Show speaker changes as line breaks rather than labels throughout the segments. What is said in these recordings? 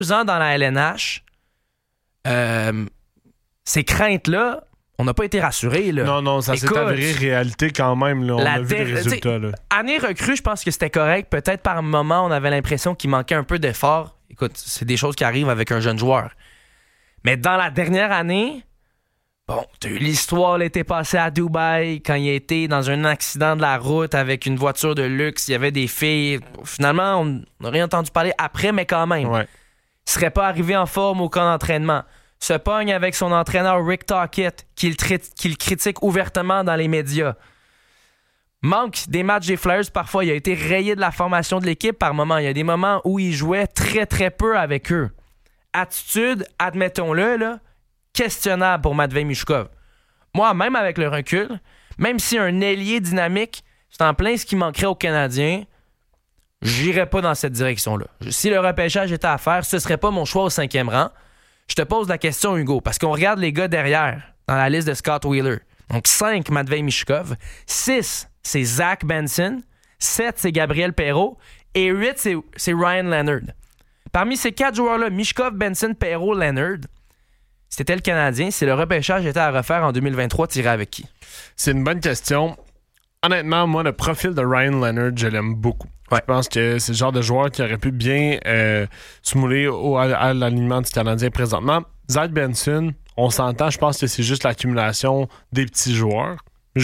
2 ans dans la LNH, ces craintes-là, on n'a pas été rassurés. Là.
Non, ça s'est avéré réalité quand même. Là. On a vu les résultats. Là.
Année recrue, je pense que c'était correct. Peut-être par moment, on avait l'impression qu'il manquait un peu d'effort. Écoute, c'est des choses qui arrivent avec un jeune joueur. Mais dans la dernière année, bon, t'as eu l'histoire l'été passé à Dubaï, quand il a été dans un accident de la route avec une voiture de luxe, il y avait des filles. Finalement, on n'a rien entendu parler après, mais quand même.
Ouais.
Il serait pas arrivé en forme au camp d'entraînement. Se pogne avec son entraîneur Rick Tocchet, qui le critique ouvertement dans les médias. Manque des matchs des Flyers, parfois. Il a été rayé de la formation de l'équipe par moments. Il y a des moments où il jouait très, très peu avec eux. Attitude, admettons-le, là, questionnable pour Matvei Michkov. Moi, même avec le recul, même si un ailier dynamique, c'est en plein ce qui manquerait aux Canadiens, j'irais pas dans cette direction-là. Si le repêchage était à faire, ce serait pas mon choix au 5e rang. Je te pose la question, Hugo, parce qu'on regarde les gars derrière, dans la liste de Scott Wheeler. Donc 5, Matvei Michkov. 6, c'est Zach Benson. 7, c'est Gabriel Perreault. Et 8, c'est Ryan Leonard. Parmi ces 4 joueurs-là, Michkov, Benson, Perreault, Leonard, c'était le Canadien. Si le repêchage était à refaire en 2023, tu irais avec qui?
C'est une bonne question. Honnêtement, moi, le profil de Ryan Leonard, je l'aime beaucoup. Ouais. Je pense que c'est le genre de joueur qui aurait pu bien se mouler à l'alignement du Canadien présentement. Zach Benson, on s'entend, je pense que c'est juste l'accumulation des petits joueurs.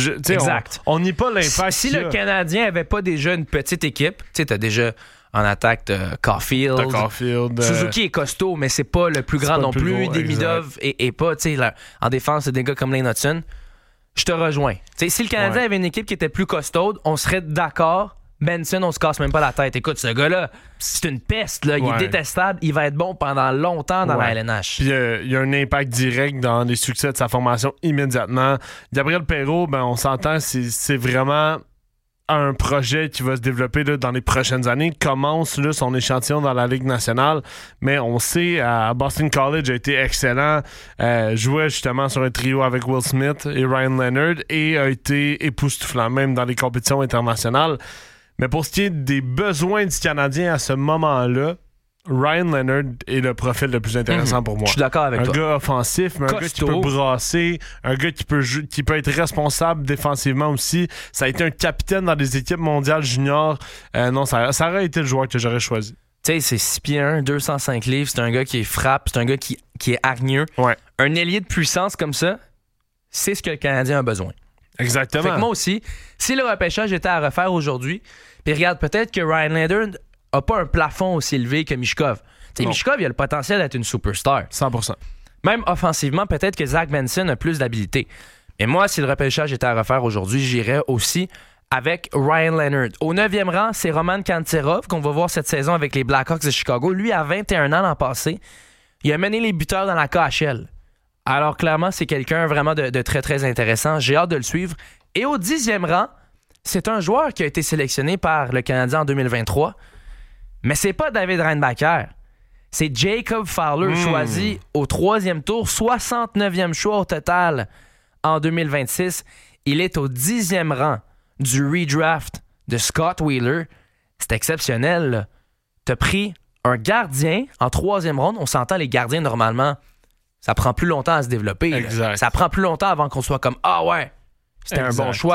Exact.
On n'y pas l'impact.
Si le Canadien n'avait pas déjà une petite équipe, tu sais, t'as déjà en attaque Caulfield. Suzuki est costaud, mais c'est pas le plus grand non plus. Demidov et pas, tu sais, en défense, c'est des gars comme Lane Hudson. Je te rejoins. T'sais, si le Canadien avait une équipe qui était plus costaude, on serait d'accord. Benson, on se casse même pas la tête. Écoute, ce gars-là, c'est une peste. Là. Il est détestable. Il va être bon pendant longtemps dans la LNH.
Puis il y a un impact direct dans les succès de sa formation immédiatement. Gabriel Perreault, on s'entend, c'est vraiment un projet qui va se développer là, dans les prochaines années. Commence là, son échantillon dans la Ligue nationale, mais on sait, à Boston College, a été excellent. Jouait justement sur un trio avec Will Smith et Ryan Leonard et a été époustouflant, même dans les compétitions internationales. Mais pour ce qui est des besoins du Canadien à ce moment-là, Ryan Leonard est le profil le plus intéressant pour moi.
Je suis d'accord avec toi.
Un gars offensif, mais un gars qui peut brasser, un gars qui peut être responsable défensivement aussi. Ça a été un capitaine dans des équipes mondiales juniors. Non, ça aurait été le joueur que j'aurais choisi.
Tu sais, c'est 6 pieds 1, 205 livres. C'est un gars qui frappe, c'est un gars qui est hargneux.
Ouais. Un
ailier de puissance comme ça, c'est ce que le Canadien a besoin.
Exactement.
Fait que moi aussi, si le repêchage était à refaire aujourd'hui, puis regarde, peut-être que Ryan Leonard n'a pas un plafond aussi élevé que Michkov. Michkov, il a le potentiel d'être une superstar.
100%.
Même offensivement, peut-être que Zach Benson a plus d'habileté. Mais moi, si le repêchage était à refaire aujourd'hui, j'irais aussi avec Ryan Leonard. Au 9e rang, c'est Roman Kanterov, qu'on va voir cette saison avec les Blackhawks de Chicago. Lui, à 21 ans l'an passé, il a mené les buteurs dans la KHL. Alors, clairement, c'est quelqu'un vraiment de très, très intéressant. J'ai hâte de le suivre. Et au 10e rang, c'est un joueur qui a été sélectionné par le Canadien en 2023. Mais c'est pas David Reinbacher. C'est Jacob Fowler, choisi au 3e tour, 69e choix au total en 2026. Il est au 10e rang du redraft de Scott Wheeler. C'est exceptionnel, là. T'as pris un gardien en 3e ronde. On s'entend, les gardiens, normalement, ça prend plus longtemps à se développer.
Exact.
Ça prend plus longtemps avant qu'on soit comme « Ah ouais, c'était un bon choix ».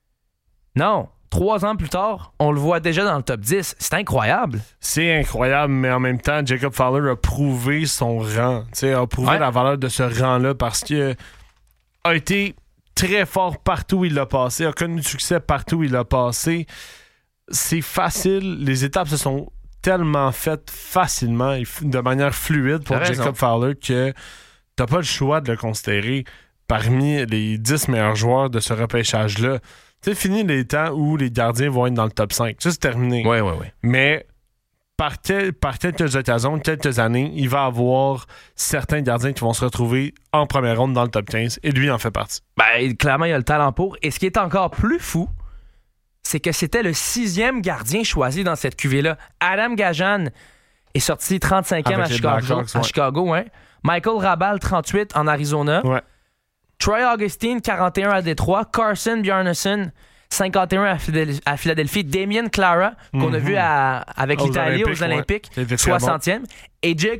Non, 3 ans plus tard, on le voit déjà dans le top 10. C'est incroyable.
C'est incroyable, mais en même temps, Jacob Fowler a prouvé son rang. A prouvé la valeur de ce rang-là parce qu'il a été très fort partout où il l'a passé, a connu du succès partout où il l'a passé. C'est facile. Les étapes se sont tellement faites facilement et de manière fluide pour Jacob Fowler que t'as pas le choix de le considérer parmi les 10 meilleurs joueurs de ce repêchage-là. C'est fini les temps où les gardiens vont être dans le top 5. Ça, c'est terminé.
Oui.
Mais par quelques occasions, quelques années, il va y avoir certains gardiens qui vont se retrouver en première ronde dans le top 15 et lui en fait partie.
Clairement, il a le talent pour. Et ce qui est encore plus fou, c'est que c'était le 6e gardien choisi dans cette cuvée-là. Adam Gajan est sorti 35e à Chicago. Hein? Michael Rabal, 38 en Arizona.
Ouais.
Troy Augustine, 41 à Détroit. Carson Bjarnason, 51 à Philadelphie. Damien Clara, qu'on a vu avec l'Italie aux Olympiques, 60e. Et